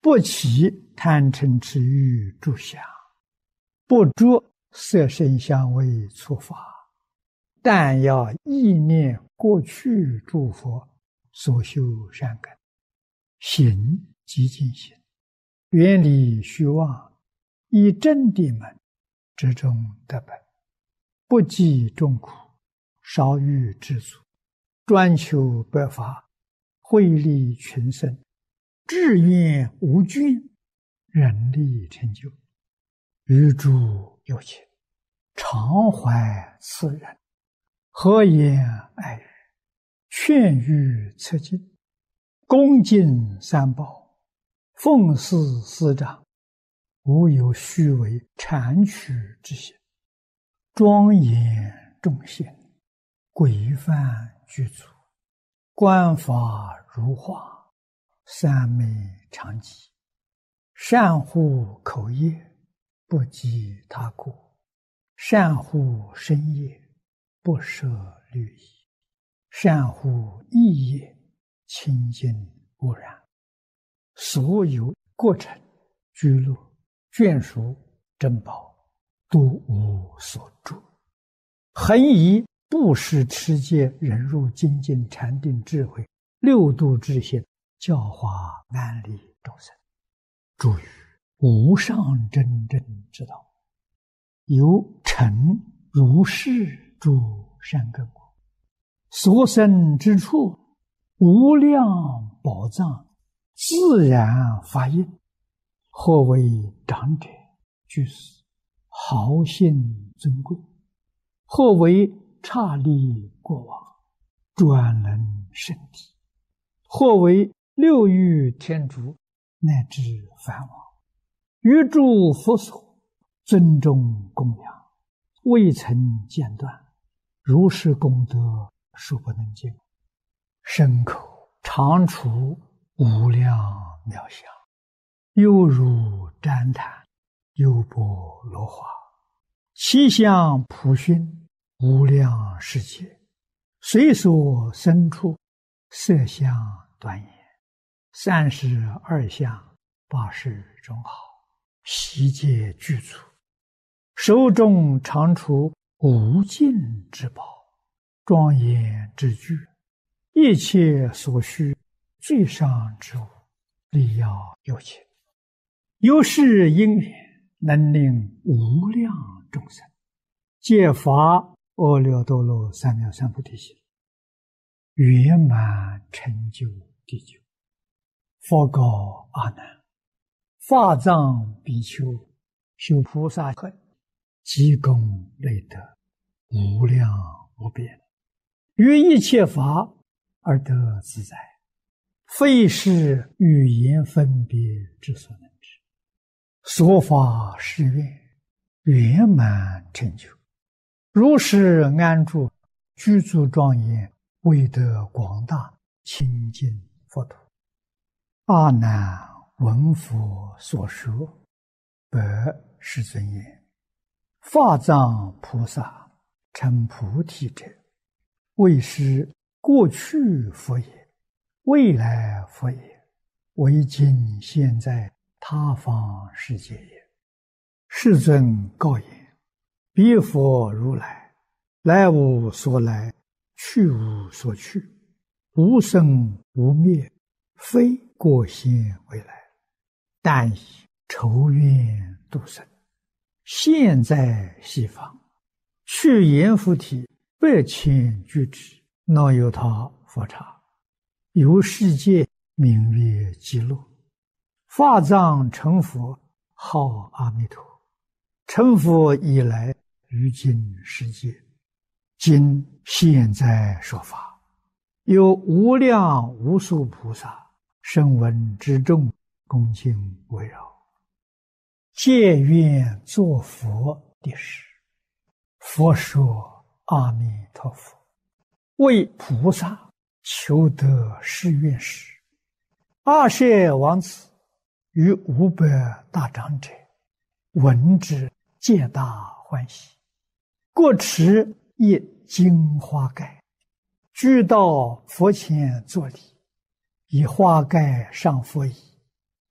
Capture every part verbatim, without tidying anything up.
不起贪嗔痴欲诸想，不着色声香味触法，但要意念过去诸佛所修善根，行即净行，远离虚妄，以真谛门之中得本，不计众苦，少欲知足，专求百法，惠利群生，志愿无倦，人力成就，与诸有情，常怀慈仁，和颜爱语，劝喻策进，恭敬三宝，奉事师长，无有虚伪谄曲之行，庄严众贤，规范具足，观法如画，三昧常寂，善护口业，不及他过，善护身业，不舍律仪，善护意业，清净无染，所有过程居乐眷属珍宝，都无所住，恒以布施持戒忍辱精进禅定智慧六度之行，教化安利众生，诸于无上真正之道，由成如是诸善根果，所生之处无量宝藏，自然发应，或为长者居士，豪信尊贵，或为刹利国王，专能圣体，或为六欲天竺，乃至梵王，于诸佛所尊重供养，未曾间断，如是功德数不能尽，身口常处无量妙相，犹如旃檀，优波罗花，其相普熏，无量世界，随所生处，色相端严，三十二相，八十种好，悉皆具足，手中常处无尽之宝，庄严之具，一切所需最上之物，力要有情，由是因缘，能令无量众生皆发阿耨多罗三藐三菩提心，圆满成就地久。佛告阿难：法藏比丘修菩萨恨，积功累德，无量无边，于一切法而得自在，非是语言分别之所能知。说法是愿，圆满成就，如是安住，居住庄严，为得广大清净佛土。阿难闻佛所说，白世尊言：法藏菩萨成菩提者，为是过去佛也，未来佛也，为今现在他方世界也。世尊告言：彼佛如来，来无所来，去无所去，无生无灭，非过现未来，但以仇怨度生，现在西方，去阎浮提百千俱胝，那由他佛刹，由世界名曰极乐。法藏成佛，号阿弥陀。成佛以来，于今世界，今现在说法，有无量无数菩萨声闻之众，恭敬围绕，皆愿作佛的事。佛说阿弥陀佛，为菩萨求得誓愿时，阿舍王子与五百大长者闻之，皆大欢喜，各持一金花盖，居到佛前作礼，以花盖上佛椅，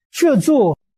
去做